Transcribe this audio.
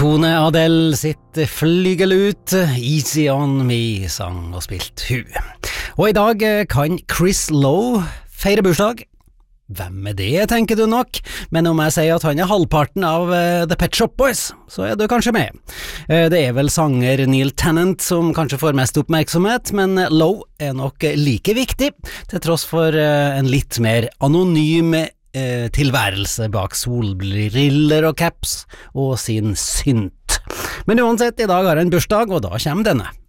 Tone Adele sitt flygel ut, Easy On Me sang og spilt hu. Og i dag kan Chris Lowe feire bursdag. Hvem er det, tenker du nok, men om jeg sier at han er halvparten av The Pet Shop Boys, så er du kanskje med. Det er vel sanger Neil Tennant som kanskje får mest oppmerksomhet, men Lowe er nok like viktig, til tross for en litt mer anonym tilværelse bak solbriller og caps og sin synt. Men uansett, i dag har han bursdag, og da kommer denne.